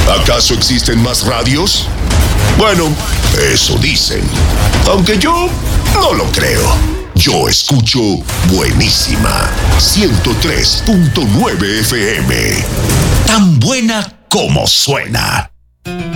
¿Acaso existen más radios? Bueno, eso dicen. Aunque yo no lo creo. Yo escucho Buenísima 103.9 FM. Tan buena como suena.